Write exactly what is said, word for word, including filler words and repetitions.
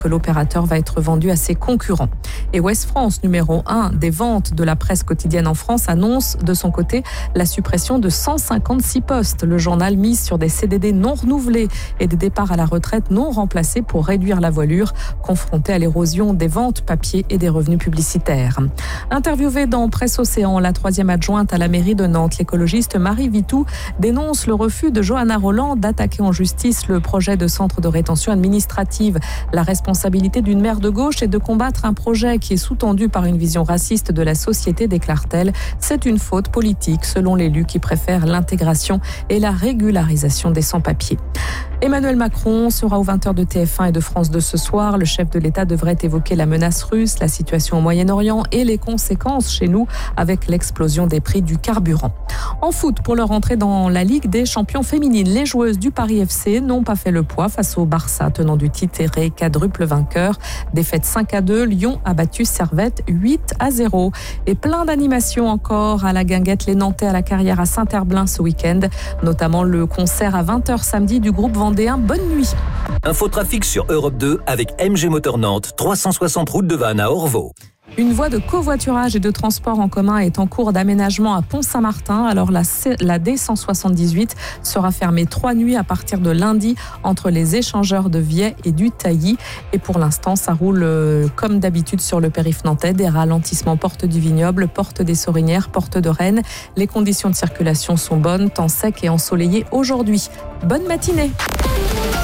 que l'opérateur va être vendu à ses concurrents. Et Ouest France, numéro un des ventes de la presse quotidienne en France, annonce de son côté la suppression de cent cinquante-six postes. Le journal mise sur des C D D non renouvelés et des départs à la retraite non remplacés pour réduire la voilure, confrontée à l'érosion des ventes papier et des revenus publicitaires. Interviewée dans Presse Océan, la troisième adjointe à la mairie de Nantes, l'écologiste Marie Vitou dénonce le refus de Johanna Roland d'attaquer en justice le projet de centre de rétention administrative. La responsabilité d'une maire de gauche est de combattre un projet qui est sous-tendu par une vision raciste de la société, déclare-t-elle. C'est une faute politique, selon l'élu qui préfère l'intégration et la régularisation des sans-papiers. Emmanuel Macron sera aux vingt heures de T F un et de France deux ce soir. Le chef de l'État devrait évoquer la menace russe, la situation au Moyen-Orient et les conséquences chez nous avec l'explosion des prix du carburant. En foot, pour leur entrée dans la Ligue des champions féminines, les joueuses du Paris F C n'ont pas fait le poids face au Barça, tenant du titre et quadruple vainqueur. Défaite cinq à deux, Lyon a battu Servette huit à zéro. Et plein d'animations encore à la Guinguette, les Nantais à la Carrière à Saint-Herblain ce week-end, notamment le concert à vingt heures samedi du groupe vendéen Bonne Nuit. Infotrafic sur Europe deux avec M G Moteur Nantes, trois cent soixante route de Vannes à Orvaux. Une voie de covoiturage et de transport en commun est en cours d'aménagement à Pont-Saint-Martin. Alors la, C, la D cent soixante-dix-huit sera fermée trois nuits à partir de lundi entre les échangeurs de Viey et du Tailly. Et pour l'instant, ça roule euh, comme d'habitude sur le périph' nantais. Des ralentissements porte du Vignoble, porte des Sorinières, porte de Rennes. Les conditions de circulation sont bonnes, temps sec et ensoleillé aujourd'hui. Bonne matinée.